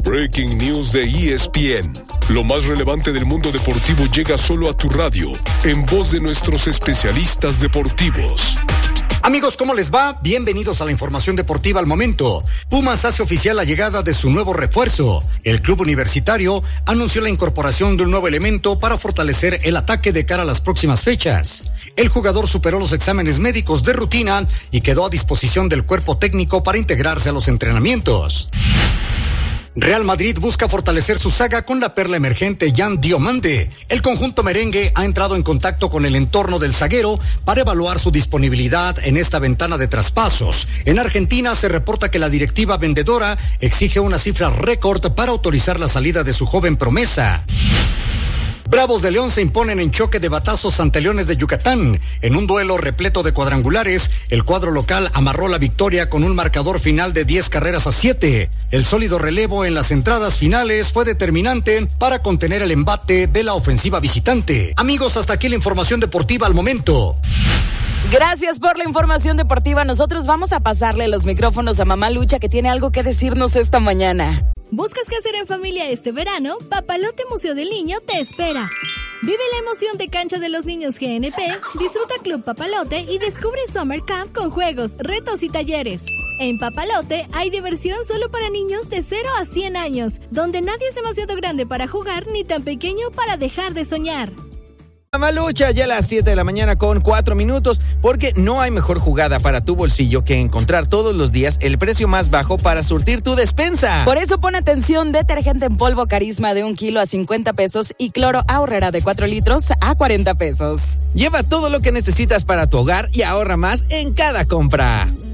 Breaking News de ESPN. Lo más relevante del mundo deportivo llega solo a tu radio, en voz de nuestros especialistas deportivos. Amigos, ¿cómo les va? Bienvenidos a la información deportiva al momento. Pumas hace oficial la llegada de su nuevo refuerzo. El club universitario anunció la incorporación de un nuevo elemento para fortalecer el ataque de cara a las próximas fechas. El jugador superó los exámenes médicos de rutina y quedó a disposición del cuerpo técnico para integrarse a los entrenamientos. Real Madrid busca fortalecer su saga con la perla emergente Yan Diomande. El conjunto merengue ha entrado en contacto con el entorno del zaguero para evaluar su disponibilidad en esta ventana de traspasos. En Argentina se reporta que la directiva vendedora exige una cifra récord para autorizar la salida de su joven promesa. Bravos de León se imponen en choque de batazos ante Leones de Yucatán. En un duelo repleto de cuadrangulares, el cuadro local amarró la victoria con un marcador final de 10-7. El sólido relevo en las entradas finales fue determinante para contener el embate de la ofensiva visitante. Amigos, hasta aquí la información deportiva al momento. Gracias por la información deportiva. Nosotros vamos a pasarle los micrófonos a Mamá Lucha, que tiene algo que decirnos esta mañana. ¿Buscas qué hacer en familia este verano? Papalote Museo del Niño te espera. Vive la emoción de Cancha de los Niños GNP, disfruta Club Papalote y descubre Summer Camp con juegos, retos y talleres. En Papalote hay diversión solo para niños de 0 a 100 años, donde nadie es demasiado grande para jugar ni tan pequeño para dejar de soñar. Mamá Lucha, ya a las 7 de la mañana con 4 minutos, porque no hay mejor jugada para tu bolsillo que encontrar todos los días el precio más bajo para surtir tu despensa. Por eso pon atención, detergente en polvo Carisma de 1 kilo a 50 pesos y cloro Aurrera de 4 litros a 40 pesos. Lleva todo lo que necesitas para tu hogar y ahorra más en cada compra.